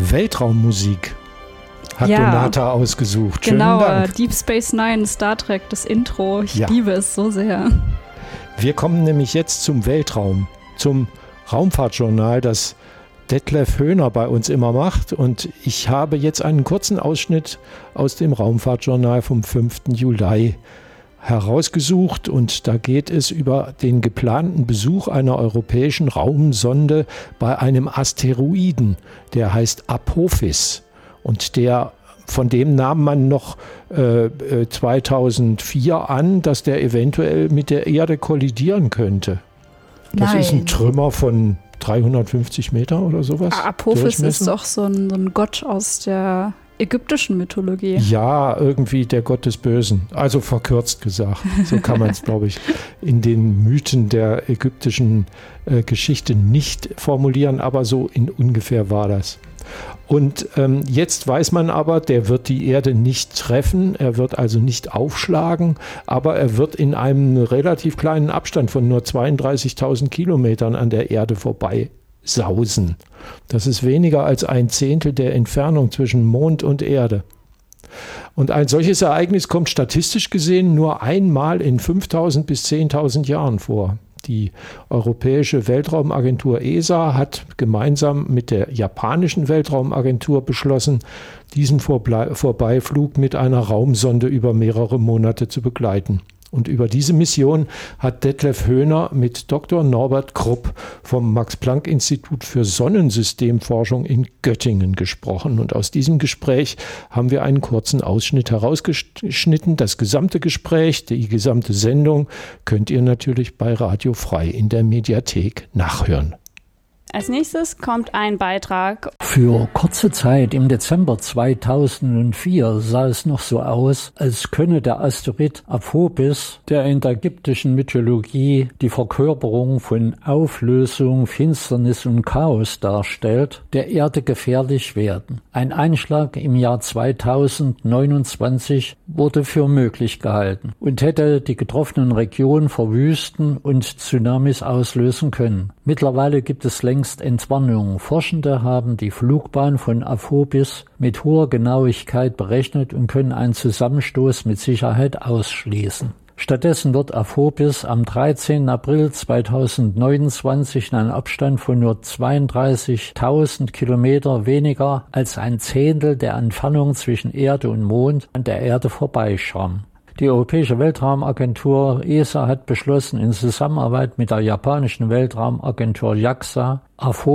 Weltraummusik hat Donata ausgesucht. Schönen Dank. Deep Space Nine, Star Trek, das Intro. Ich liebe es so sehr. Wir kommen nämlich jetzt zum Weltraum, zum Raumfahrtjournal, das Detlef Höhner bei uns immer macht. Und ich habe jetzt einen kurzen Ausschnitt aus dem Raumfahrtjournal vom 5. Juli herausgesucht. Und da geht es über den geplanten Besuch einer europäischen Raumsonde bei einem Asteroiden, der heißt Apophis. Und von dem nahm man noch 2004 an, dass der eventuell mit der Erde kollidieren könnte. Das ist ein Trümmer von 350 Meter oder sowas. Apophis ist doch so ein Gott aus der ägyptischen Mythologie. Ja, irgendwie der Gott des Bösen. Also verkürzt gesagt. So kann man es, glaube ich, in den Mythen der ägyptischen Geschichte nicht formulieren, aber so in ungefähr war das. Und jetzt weiß man aber, der wird die Erde nicht treffen, er wird also nicht aufschlagen, aber er wird in einem relativ kleinen Abstand von nur 32.000 Kilometern an der Erde vorbei sausen. Das ist weniger als 1/10 der Entfernung zwischen Mond und Erde. Und ein solches Ereignis kommt statistisch gesehen nur einmal in 5.000 bis 10.000 Jahren vor. Die Europäische Weltraumagentur ESA hat gemeinsam mit der japanischen Weltraumagentur beschlossen, diesen Vorbeiflug mit einer Raumsonde über mehrere Monate zu begleiten. Und über diese Mission hat Detlef Höhner mit Dr. Norbert Krupp vom Max-Planck-Institut für Sonnensystemforschung in Göttingen gesprochen. Und aus diesem Gespräch haben wir einen kurzen Ausschnitt herausgeschnitten. Das gesamte Gespräch, die gesamte Sendung könnt ihr natürlich bei Radio Frei in der Mediathek nachhören. Als nächstes kommt ein Beitrag. Für kurze Zeit im Dezember 2004 sah es noch so aus, als könne der Asteroid Apophis, der in der ägyptischen Mythologie die Verkörperung von Auflösung, Finsternis und Chaos darstellt, der Erde gefährlich werden. Ein Einschlag im Jahr 2029 wurde für möglich gehalten und hätte die getroffenen Regionen verwüsten und Tsunamis auslösen können. Mittlerweile gibt es längst Entwarnungen. Forschende haben die Flugbahn von Apophis mit hoher Genauigkeit berechnet und können einen Zusammenstoß mit Sicherheit ausschließen. Stattdessen wird Apophis am 13. April 2029 in einem Abstand von nur 32.000 Kilometer weniger als 1/10 der Entfernung zwischen Erde und Mond an der Erde vorbeischrammen. Die Europäische Weltraumagentur ESA hat beschlossen, in Zusammenarbeit mit der japanischen Weltraumagentur JAXA